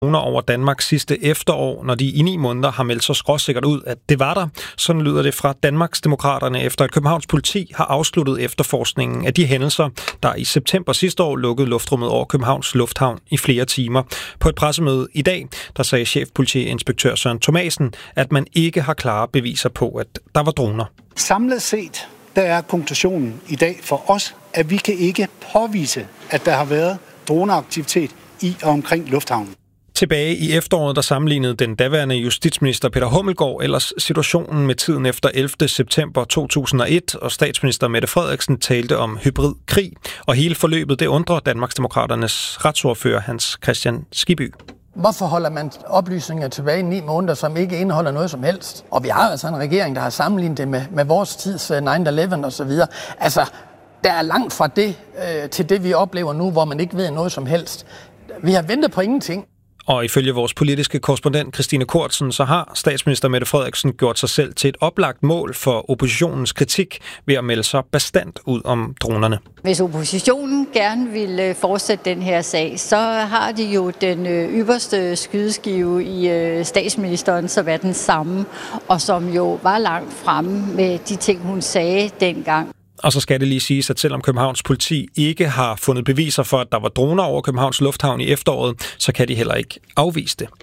droner over Danmark sidste efterår, når de i 9 måneder har meldt så skråsikkert ud, at det var der. Sådan lyder det fra Danmarksdemokraterne, efter at Københavns politi har afsluttet efterforskningen af de hændelser, der i september sidste år lukkede luftrummet over Københavns Lufthavn i flere timer. På et pressemøde i dag, der sagde chefpolitiinspektør Søren Thomasen, at man ikke har klare beviser på, at der var droner. Samlet set, der er konklusionen i dag for os, at vi kan ikke påvise, at der har været droneaktivitet i og omkring lufthavnen. Tilbage i efteråret, der sammenlignede den daværende justitsminister Peter Hummelgaard ellers situationen med tiden efter 11. september 2001, og statsminister Mette Frederiksen talte om hybridkrig. Og hele forløbet, det undrer Danmarksdemokraternes retsordfører Hans Kristian Skibby. Hvorfor holder man oplysninger tilbage i 9 måneder, som ikke indeholder noget som helst? Og vi har altså en regering, der har sammenlignet det med vores tids 9/11 og så videre. Altså, der er langt fra det til det, vi oplever nu, hvor man ikke ved noget som helst. Vi har ventet på ingenting. Og ifølge vores politiske korrespondent Christine Kortsen, så har statsminister Mette Frederiksen gjort sig selv til et oplagt mål for oppositionens kritik ved at melde sig bastant ud om dronerne. Hvis oppositionen gerne vil fortsætte den her sag, så har de jo den ypperste skydeskive i statsministeren, som er den samme, og som jo var langt fremme med de ting, hun sagde dengang. Og så skal det lige siges, at selvom Københavns politi ikke har fundet beviser for, at der var droner over Københavns Lufthavn i efteråret, så kan de heller ikke afvise det.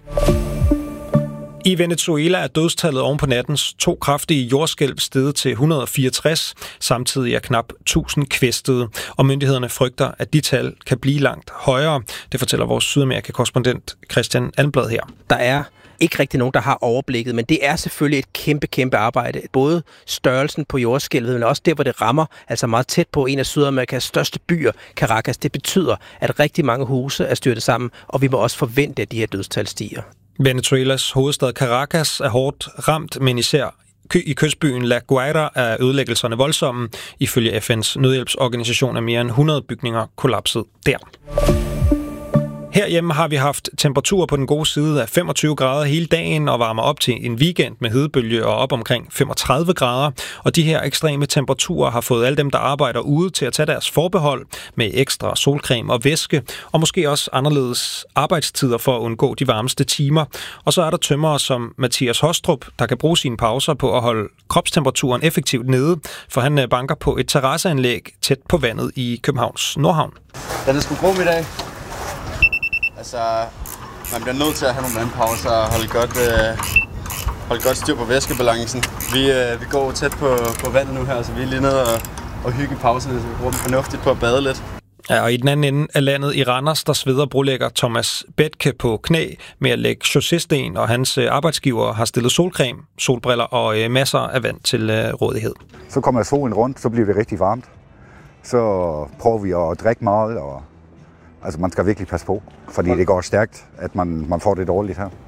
I Venezuela er dødstallet oven på nattens 2 kraftige jordskælv steget til 164, samtidig er knap 1000 kvæstede, og myndighederne frygter, at de tal kan blive langt højere. Det fortæller vores Sydamerika-korrespondent Christian Almblad her. Der er ikke rigtig nogen, der har overblikket, men det er selvfølgelig et kæmpe arbejde. Både størrelsen på jordskælvet, men også der, hvor det rammer, altså meget tæt på en af Sydamerikas største byer, Caracas. Det betyder, at rigtig mange huse er styrtet sammen, og vi må også forvente, at de her dødstal stiger. Venezuelas hovedstad Caracas er hårdt ramt, men især i kystbyen La Guaira er ødelæggelserne voldsomme. Ifølge FN's nødhjælpsorganisation er mere end 100 bygninger kollapset der. Herhjemme har vi haft temperaturer på den gode side af 25 grader hele dagen og varmer op til en weekend med hedebølge og op omkring 35 grader. Og de her ekstreme temperaturer har fået alle dem, der arbejder ude, til at tage deres forbehold med ekstra solcreme og væske, og måske også anderledes arbejdstider for at undgå de varmeste timer. Og så er der tømrere som Mathias Hostrup, der kan bruge sine pauser på at holde kropstemperaturen effektivt nede, for han banker på et terrasseanlæg tæt på vandet i Københavns Nordhavn. Den er sgu god i dag. Altså, man bliver nødt til at have nogle vandpauser og holde godt styr på væskebalancen. Vi går tæt på vandet nu her, så vi er lige nede og hygge i pauserne, så vi bruger dem fornuftigt på at bade lidt. Ja, og i den anden ende af landet i Randers, der sveder brolægger Thomas Bethke på knæ med at lægge chaussésten, og hans arbejdsgiver har stillet solcreme, solbriller og masser af vand til rådighed. Så kommer solen rundt, så bliver det rigtig varmt. Så prøver vi at drikke meget, og altså man skal virkelig passe på, fordi det går stærkt, at man får det dårligt her.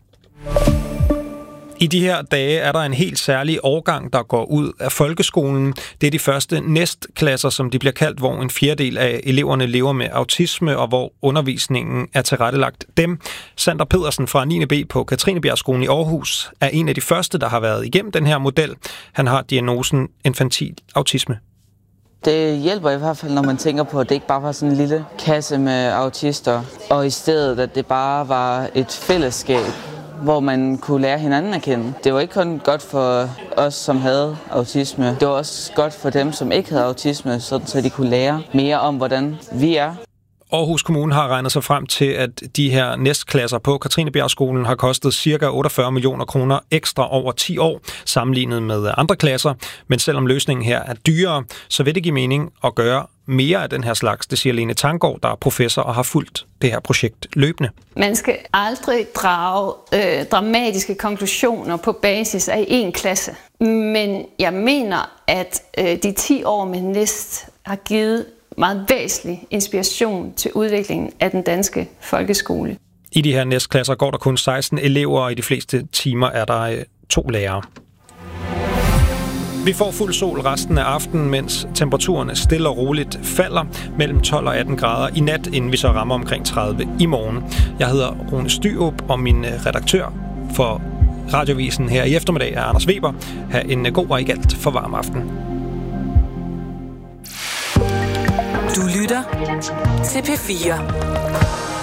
I de her dage er der en helt særlig årgang, der går ud af folkeskolen. Det er de første næstklasser, som de bliver kaldt, hvor en 1/4 af eleverne lever med autisme, og hvor undervisningen er tilrettelagt dem. Sander Pedersen fra 9. B på Katrinebjergskolen i Aarhus er en af de første, der har været igennem den her model. Han har diagnosen infantil autisme. Det hjælper i hvert fald, når man tænker på, at det ikke bare var sådan en lille kasse med autister, og i stedet, at det bare var et fællesskab, hvor man kunne lære hinanden at kende. Det var ikke kun godt for os, som havde autisme. Det var også godt for dem, som ikke havde autisme, så de kunne lære mere om, hvordan vi er. Aarhus Kommune har regnet sig frem til, at de her næstklasser på Katrinebjergskolen har kostet ca. 48 millioner kroner ekstra over 10 år, sammenlignet med andre klasser. Men selvom løsningen her er dyrere, så vil det give mening at gøre mere af den her slags. Det siger Lene Tanggaard, der er professor og har fulgt det her projekt løbende. Man skal aldrig drage dramatiske konklusioner på basis af en klasse. Men jeg mener, at de 10 år med NÆST har givet meget væsentlig inspiration til udviklingen af den danske folkeskole. I de her næstklasser går der kun 16 elever, og i de fleste timer er der 2 lærere. Vi får fuld sol resten af aftenen, mens temperaturerne stille og roligt falder mellem 12 og 18 grader i nat, inden vi så rammer omkring 30 i morgen. Jeg hedder Rune Styrup, og min redaktør for Radiovisen her i eftermiddag er Anders Weber. Ha' en god og ikke alt for varm aften. Du lytter til P4.